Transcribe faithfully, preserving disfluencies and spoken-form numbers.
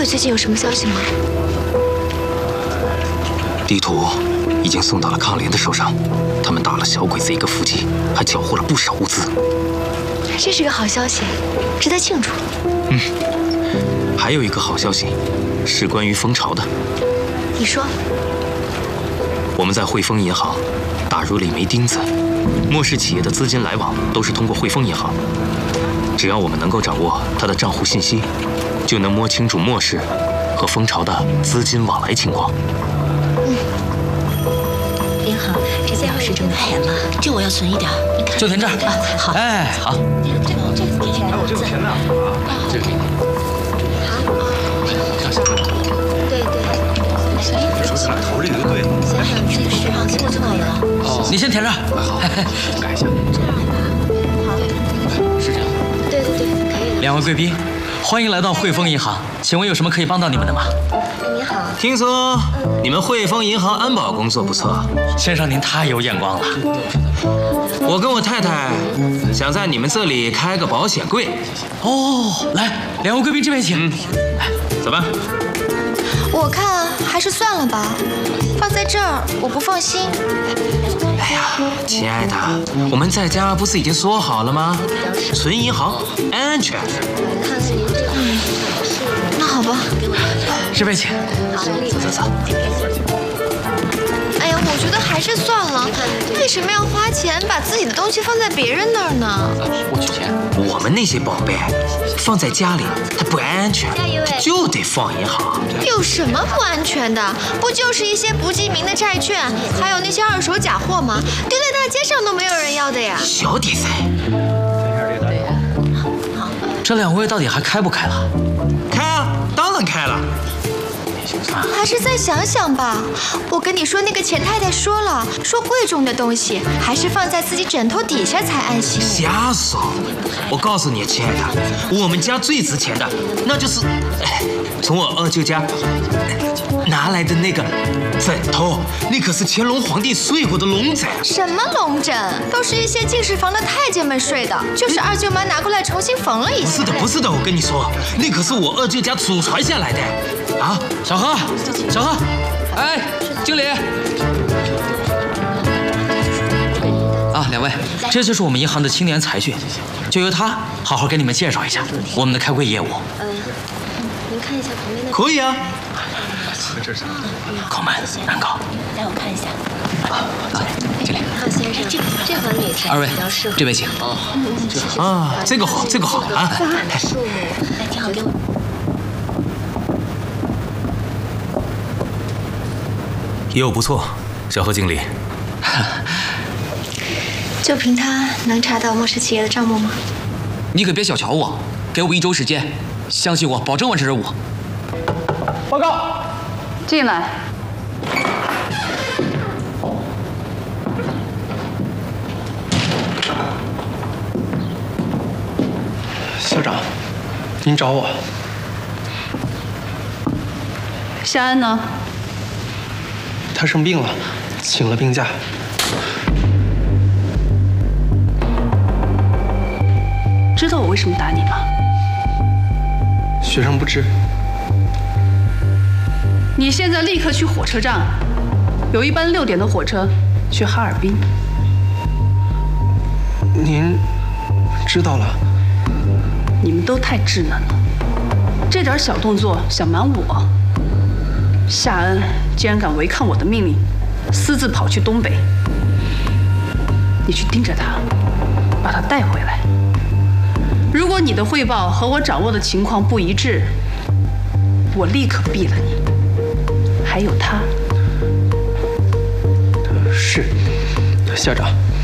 最近有什么消息吗？ 地图已经送到了抗联的手上，他们打了小鬼子一个伏击，还缴获了不少物资。 这是个好消息，值得庆祝。 嗯，还有一个好消息，是关于蜂巢的。 你说。 我们在汇丰银行打入了一枚钉子，莫氏企业的资金来往都是通过汇丰银行。只要我们能够掌握它的账户信息，就能摸清楚莫氏和蜂巢的资金往来情况。 嗯，您好，这次是挣的钱吗？ 这我要存一点，你看。 就填这儿。 啊，好。 哎，好。 这个这个这个给钱，我这个钱呢？ 这个给你。 好。对对。 说咱俩投这个就对了。 想想自己释放心就可以了。 哦，你先填着。 好，改一下。 这样吧。好。 是这样。 对对对，可以了。 两位贵宾，欢迎来到汇丰银行，请问有什么可以帮到你们的吗？ 你好。 听说你们汇丰银行安保工作不错， 先生您太有眼光了。 我跟我太太想在你们这里开个保险柜。 哦，来，两位贵宾这边请。 嗯，来，走吧。 我看还是算了吧，放在这儿我不放心。 哎呀，亲爱的，我们在家不是已经说好了吗？存银行安全。 嗯，那好吧。 这边请。 走走走。 哎呀，我觉得还是算了。为什么要花钱把自己的东西放在别人那儿呢？ 我取钱。 我们那些宝贝放在家里它不安全，就得放银行。 有什么不安全的？不就是一些不记名的债券，还有那些二手假货吗？丢在大街上都没有人要的呀。 小点噻。 这两位到底还开不开了？ 开啊，当然开了。 还是再想想吧。我跟你说，那个钱太太说了，说贵重的东西还是放在自己枕头底下才安心。 瞎说！我告诉你，亲爱的，我们家最值钱的，那就是，哎，从我二舅家拿来的那个枕头，那可是乾隆皇帝睡过的龙枕。 什么龙枕？都是一些进士房的太监们睡的，就是二舅妈拿过来重新缝了一下。 不是的，不是的，我跟你说，那可是我二舅家祖传下来的。啊， 小何，小何，哎，经理。啊，两位，这就是我们银行的青年才俊，就由他好好给你们介绍一下我们的开柜业务。 嗯，您看一下旁边的。 可以啊。 这是。 口门，难搞。 来，我看一下。 啊，经理。 浩先生，这这款女士二位比较适合。 这边请。 哦。啊，这个好，这个好啊。 树木， 来，挺好，给我。 业务不错，小何经理。 就凭他能查到莫氏企业的账目吗？ 你可别小瞧我，给我一周时间，相信我，保证完成任务。报告， 进来。 校长，您找我。 夏安呢？ 他生病了，请了病假。 知道我为什么打你吗？ 学生不知。 你现在立刻去火车站，有一班六点的火车去哈尔滨。 您知道了。 你们都太稚嫩了，这点小动作想瞒我。夏恩竟然敢违抗我的命令，私自跑去东北。你去盯着他，把他带回来。如果你的汇报和我掌握的情况不一致，我立刻毙了你。还有他。 是，校长。